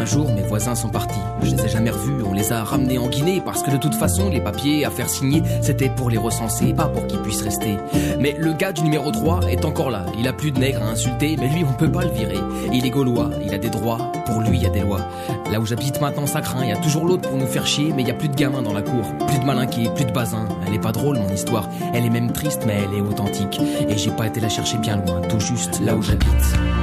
jour, mes voisins sont partis. Je les ai jamais revus, on les a ramenés en Guinée. Parce que de toute façon, les papiers à faire signer, c'était pour les recenser, pas pour qu'ils puissent rester. Mais le gars du numéro 3 est encore là. Il a plus de nègres à insulter, mais lui on peut pas le virer. Il est gaulois, il a des droits, pour lui il y a des lois. Là où j'habite maintenant ça craint, y a toujours l'autre pour nous faire chier. Mais y a plus de gamins dans la cour, plus de malinqués, plus de bazins. Elle est pas drôle mon histoire, elle est même triste mais elle est authentique. Et j'ai pas été la chercher bien loin, tout juste là où j'habite.